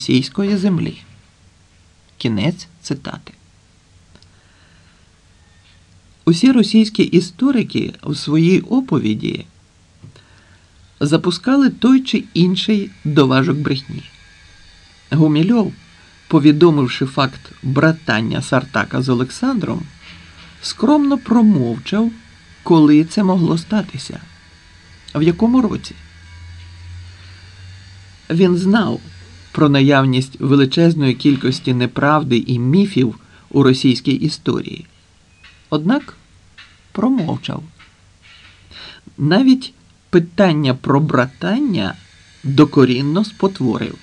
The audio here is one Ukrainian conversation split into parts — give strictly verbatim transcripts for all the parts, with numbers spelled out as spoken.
російської землі. Кінець цитати. Усі російські історики в своїй оповіді запускали той чи інший доважок брехні. Гумільов, повідомивши факт братання Сартака з Олександром, скромно промовчав, коли це могло статися, в якому році. Він знав про наявність величезної кількості неправди і міфів у російській історії. Однак промовчав. Навіть питання про братання докорінно спотворив.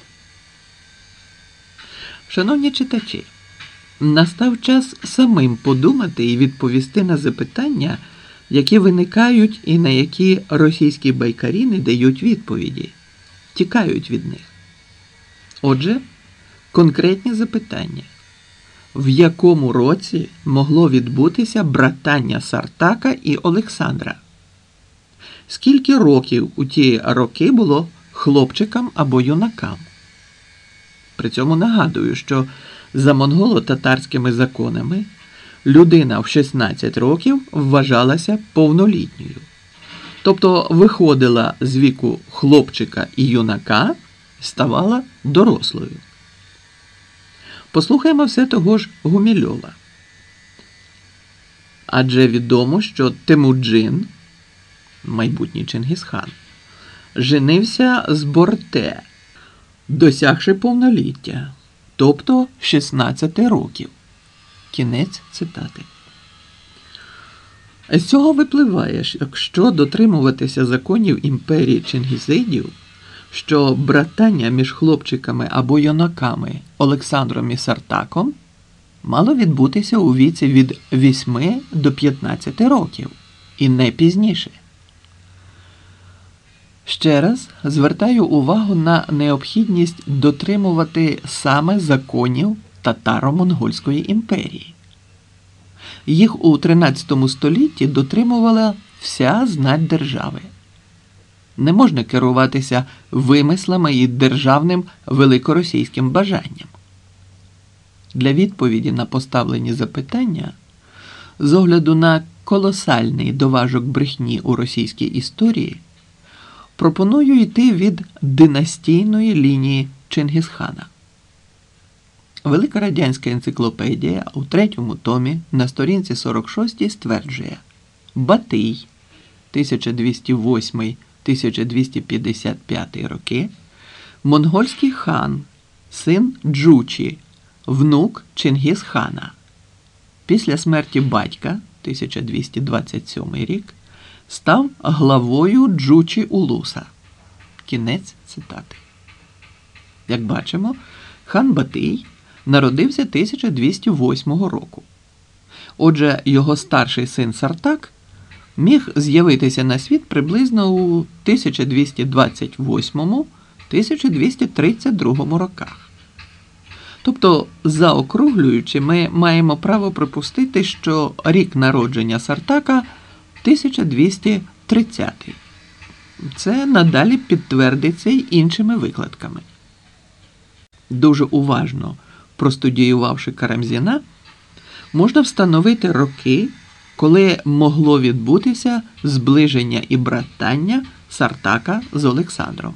Шановні читачі, настав час самим подумати і відповісти на запитання, які виникають і на які російські байкарі не дають відповіді, тікають від них. Отже, конкретні запитання. В якому році могло відбутися братання Сартака і Олександра? Скільки років у ті роки було хлопчикам або юнакам? При цьому нагадую, що за монголо-татарськими законами людина в шістнадцять років вважалася повнолітньою. Тобто виходила з віку хлопчика і юнака, ставала дорослою. Послухаємо все того ж Гумільова. Адже відомо, що Темуджин, майбутній Чингісхан, женився з Борте, досягши повноліття, тобто шістнадцяти років. Кінець цитати. З цього випливає, якщо дотримуватися законів імперії чингізидів, що братання між хлопчиками або юнаками Олександром і Сартаком мало відбутися у віці від восьми до п'ятнадцяти років, і не пізніше. Ще раз звертаю увагу на необхідність дотримувати саме законів татаро-монгольської імперії. Їх у тринадцятому столітті дотримувала вся знать держави. Не можна керуватися вимислами і державним великоросійським бажанням. Для відповіді на поставлені запитання, з огляду на колосальний доважок брехні у російській історії, пропоную йти від династійної лінії Чингісхана. Велика радянська енциклопедія у третьому томі на сторінці сорок шостій стверджує: Батий, тисяча двісті восьмий - тисяча двісті п'ятдесят п'ятий роки, монгольський хан, син Джучі, внук Чингісхана. Після смерті батька, тисяча двісті двадцять сьомий рік, став главою Джучі Улуса. Кінець цитати. Як бачимо, хан Батий народився тисяча двісті восьмого року. Отже, його старший син Сартак міг з'явитися на світ приблизно у тисяча двісті двадцять восьмому - тисяча двісті тридцять другому роках. Тобто, заокруглюючи, ми маємо право припустити, що рік народження Сартака – тисяча двісті тридцятий. Це надалі підтвердиться й іншими викладками. Дуже уважно простудіювавши Карамзіна, можна встановити роки, коли могло відбутися зближення і братання Сартака з Олександром.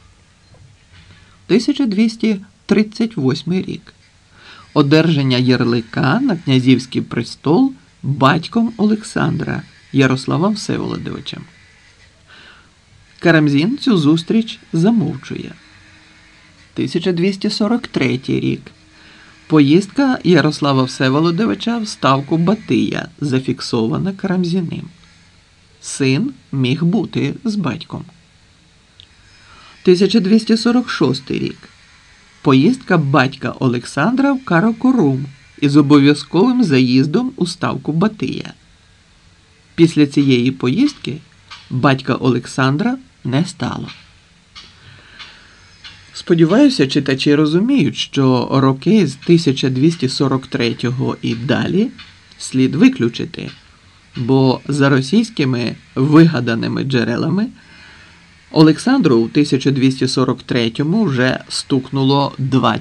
тисяча двісті тридцять восьмий рік. Одержання ярлика на князівський престол батьком Олександра Ярославом Всеволодовичем. Карамзін цю зустріч замовчує. тисяча двісті сорок третій рік. Поїздка Ярослава Всеволодовича в ставку Батия зафіксована Карамзіним. Син міг бути з батьком. тисяча двісті сорок шостий рік. Поїздка батька Олександра в Каракорум із обов'язковим заїздом у ставку Батия. Після цієї поїздки батька Олександра не стало. Сподіваюся, читачі розуміють, що роки з тисяча двісті сорок третього і далі слід виключити, бо за російськими вигаданими джерелами Олександру у тисяча двісті сорок третьому вже стукнуло двадцять.